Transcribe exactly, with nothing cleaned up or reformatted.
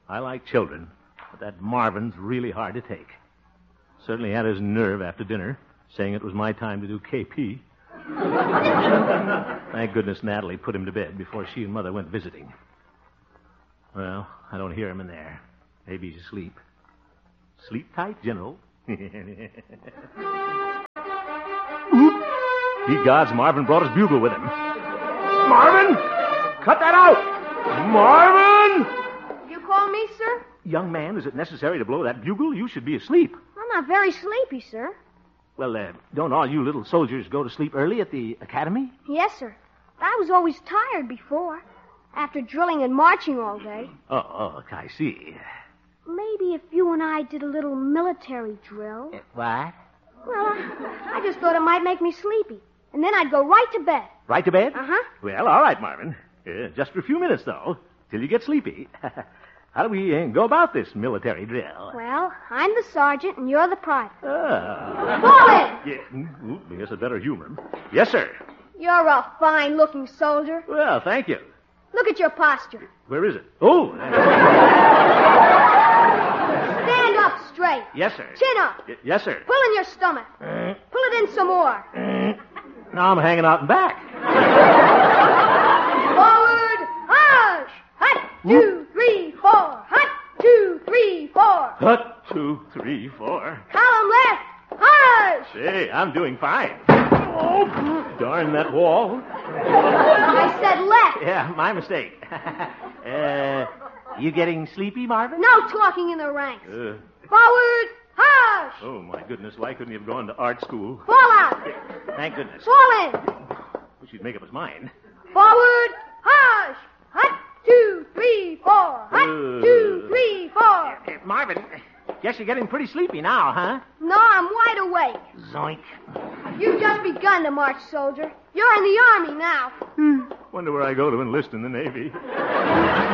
I like children, but that Marvin's really hard to take. Certainly had his nerve after dinner, saying it was my time to do K P. Thank goodness Natalie put him to bed before she and Mother went visiting. Well, I don't hear him in there. Maybe he's asleep. Sleep tight, General. Ye gods, Marvin brought his bugle with him. Marvin! Cut that out! Marvin! You call me, sir? Young man, is it necessary to blow that bugle? You should be asleep. I'm not very sleepy, sir. Well, uh, don't all you little soldiers go to sleep early at the academy? Yes, sir. I was always tired before, after drilling and marching all day. Oh, oh I see. Maybe if you and I did a little military drill. Uh, what? Well, I, I just thought it might make me sleepy. And then I'd go right to bed. Right to bed? Uh-huh. Well, all right, Marvin. Uh, just for a few minutes, though, till you get sleepy. How do we uh, go about this military drill? Well, I'm the sergeant and you're the private. Ah. Fall in! Yeah. Ooh, I guess I'd better humor him. Yes, sir. You're a fine-looking soldier. Well, thank you. Look at your posture. Where is it? Oh. Stand up straight. Yes, sir. Chin up. Y- yes, sir. Pull in your stomach. Uh, Pull it in some more. uh, now I'm hanging out in back. Forward. Hush. Hut. Two, three, four. Hut. Two, three, four. Hut, two, three, four. Column left. Hush. Hey, I'm doing fine. Oh, darn that wall. I said left. Yeah, my mistake. uh, you getting sleepy, Marvin? No talking in the ranks. Uh, Forward. Hush. oh, my goodness. Why couldn't he have gone to art school? Fall out. Thank goodness. Fall in. Wish he'd make up his mind. Forward. Hush. Hut. Two, three, four. Hut. Uh. Two, three, four. Uh, Marvin, guess you're getting pretty sleepy now, huh? No, I'm wide awake. Zoink. You've just begun to march, soldier. You're in the army now. Wonder where I go to enlist in the Navy.